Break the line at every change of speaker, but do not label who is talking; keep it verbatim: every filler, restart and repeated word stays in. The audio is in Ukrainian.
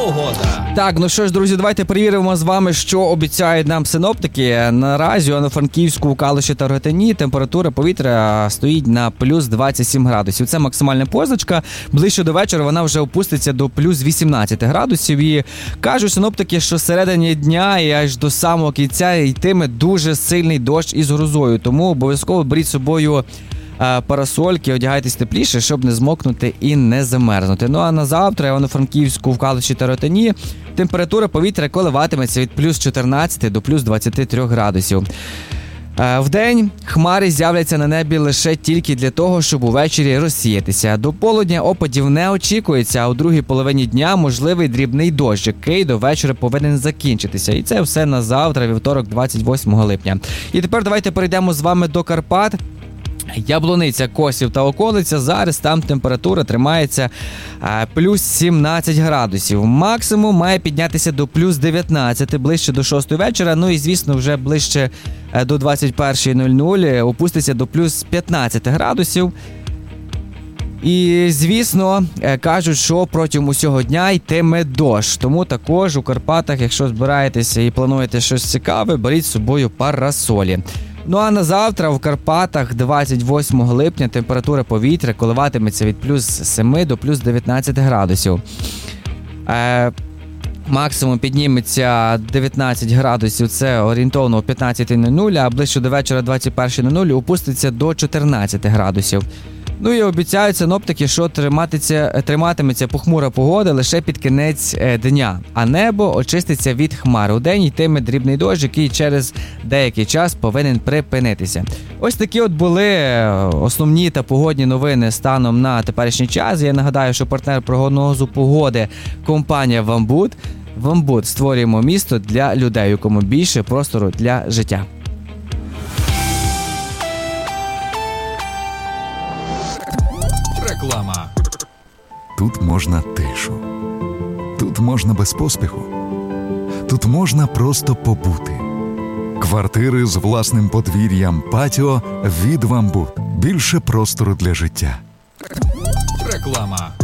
погода.
Так, ну що ж, друзі, давайте перевіримо з вами, що обіцяють нам синоптики. Наразі у Івано-Франківську, у Калуші та Ротині температура повітря стоїть на плюс двадцять сім градусів. Це максимальна позначка. Ближче до вечора вона вже опуститься до плюс вісімнадцять градусів. І кажуть синоптики, що середині дня і аж до самого кінця йтиме дуже сильний дощ із грозою. Тому обов'язково беріть з собою парасольки, одягайтесь тепліше, щоб не змокнути і не замерзнути. Ну а на завтра Івано-Франківську, в Калуші та Ротині температура повітря коливатиметься від плюс чотирнадцять до плюс двадцять три градусів. Вдень хмари з'являться на небі лише тільки для того, щоб увечері розсіятися. До полудня опадів не очікується, а у другій половині дня можливий дрібний дощ, який до вечора повинен закінчитися. І це все на завтра, вівторок, двадцять восьмого липня. І тепер давайте перейдемо з вами до Карпат. Яблуниця, Косів та околиця, зараз там температура тримається а, плюс сімнадцять градусів. Максимум має піднятися до плюс дев'ятнадцять, ближче до шостої вечора, ну і звісно вже ближче а, до двадцять першої нуль нуль опуститься до плюс п'ятнадцять градусів. І, звісно, кажуть, що протягом усього дня йтиме дощ. Тому також у Карпатах, якщо збираєтеся і плануєте щось цікаве, беріть з собою парасолі. Ну а на завтра в Карпатах двадцять восьмого липня температура повітря коливатиметься від плюс семи до плюс дев'ятнадцять градусів. Е, максимум підніметься дев'ятнадцять градусів, це орієнтовно о п'ятнадцята нуль нуль, а ближче до вечора двадцять перша нуль нуль опуститься до чотирнадцять градусів. Ну і обіцяють синоптики, що триматиметься похмура погода лише під кінець дня, а небо очиститься від хмар. У день йтиме дрібний дощ, який через деякий час повинен припинитися. Ось такі от були основні та погодні новини станом на теперішній час. Я нагадаю, що партнер прогнозу погоди – компанія «Вамбут». «Вамбут» – створюємо місто для людей, у якому більше простору для життя.
Реклама.
Тут можна тишу. Тут можна без поспіху. Тут можна просто побути. Квартири з власним подвір'ям, патіо від «Вамбут». Більше простору для життя.
Реклама.